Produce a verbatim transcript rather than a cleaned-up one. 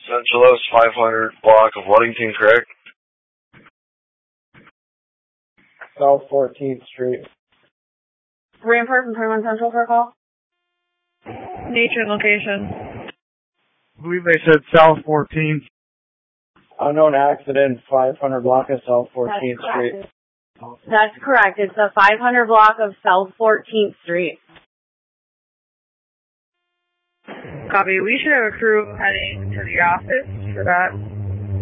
Centralos five hundred block of Ludington, correct? South fourteenth Street. Reinforcement twenty-one Central for a call. Nature and location. I believe they said South fourteenth. Unknown accident, five hundred block of South fourteenth Street. That's correct. It's the five hundred block of South fourteenth Street. Copy. We should have a crew heading to the office for that.